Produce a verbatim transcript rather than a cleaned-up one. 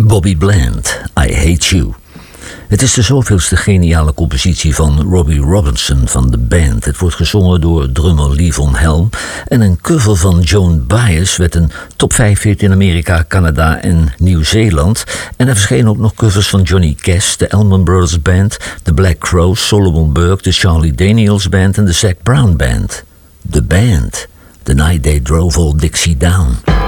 Bobby Bland, I Hate You. Het is de zoveelste geniale compositie van Robbie Robinson van de band. Het wordt gezongen door drummer Lee Von Helm. En een cover van Joan Baez werd een top vijf hit in Amerika, Canada en Nieuw-Zeeland. En er verschenen ook nog covers van Johnny Cash, de Allman Brothers Band, de Black Crowes, Solomon Burke, de Charlie Daniels Band en de Zac Brown Band. The Band, The Night They Drove Old Dixie Down.